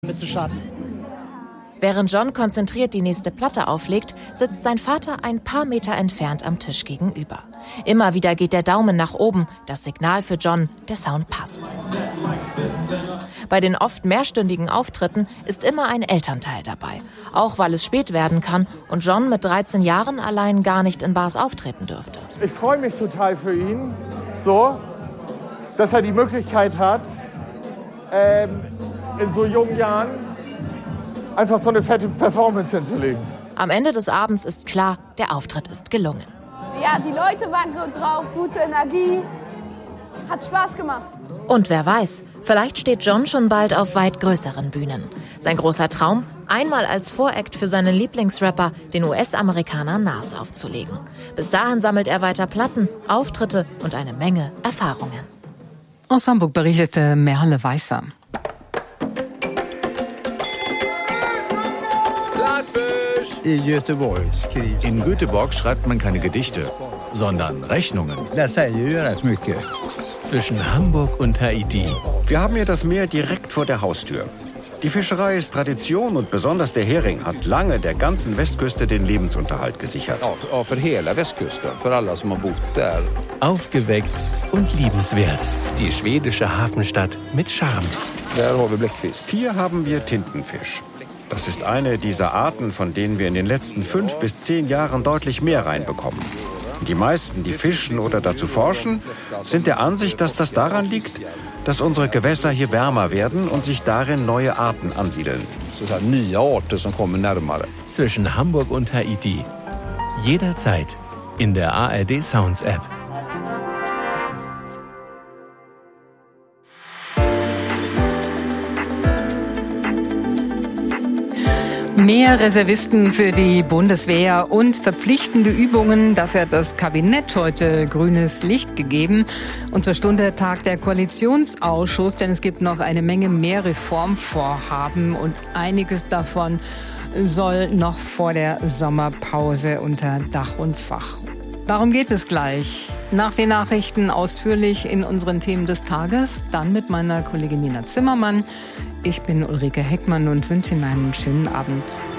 mitzustarten. Während John konzentriert die nächste Platte auflegt, sitzt sein Vater ein paar Meter entfernt am Tisch gegenüber. Immer wieder geht der Daumen nach oben, das Signal für John, der Sound passt. Bei den oft mehrstündigen Auftritten ist immer ein Elternteil dabei. Auch weil es spät werden kann und John mit 13 Jahren allein gar nicht in Bars auftreten dürfte. Ich freue mich total für ihn, dass er die Möglichkeit hat, in so jungen Jahren einfach so eine fette Performance hinzulegen. Am Ende des Abends ist klar, der Auftritt ist gelungen. Ja, die Leute waren gut drauf, gute Energie, hat Spaß gemacht. Und wer weiß, vielleicht steht John schon bald auf weit größeren Bühnen. Sein großer Traum, einmal als Voract für seinen Lieblingsrapper, den US-Amerikaner Nas, aufzulegen. Bis dahin sammelt er weiter Platten, Auftritte und eine Menge Erfahrungen. Aus Hamburg berichtete Merle Weißer. In Göteborg schreibt man keine Gedichte, sondern Rechnungen. Zwischen Hamburg und Haiti. Wir haben hier das Meer direkt vor der Haustür. Die Fischerei ist Tradition und besonders der Hering hat lange der ganzen Westküste den Lebensunterhalt gesichert. Aufgeweckt und liebenswert. Die schwedische Hafenstadt mit Charme. Hier haben wir Tintenfisch. Das ist eine dieser Arten, von denen wir in den letzten 5 bis 10 Jahren deutlich mehr reinbekommen. Die meisten, die fischen oder dazu forschen, sind der Ansicht, dass das daran liegt, dass unsere Gewässer hier wärmer werden und sich darin neue Arten ansiedeln. Zwischen Hamburg und Haiti. Jederzeit in der ARD Sounds App. Mehr Reservisten für die Bundeswehr und verpflichtende Übungen. Dafür hat das Kabinett heute grünes Licht gegeben. Und zur Stunde tagt der Koalitionsausschuss, denn es gibt noch eine Menge mehr Reformvorhaben und einiges davon soll noch vor der Sommerpause unter Dach und Fach. Darum geht es gleich. Nach den Nachrichten ausführlich in unseren Themen des Tages. Dann mit meiner Kollegin Nina Zimmermann. Ich bin Ulrike Heckmann und wünsche Ihnen einen schönen Abend.